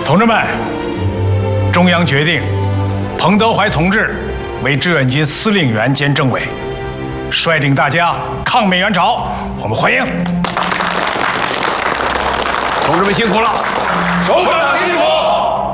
同志们，中央决定彭德怀同志为志愿军司令员兼政委，率领大家抗美援朝，我们欢迎。同志们辛苦了， 首长辛苦。